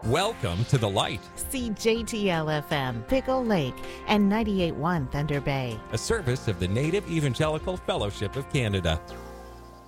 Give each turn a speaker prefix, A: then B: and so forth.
A: Welcome to the light,
B: CJTL-FM, Pickle Lake, and 98.1 Thunder Bay.
A: a service of the Native Evangelical Fellowship of Canada.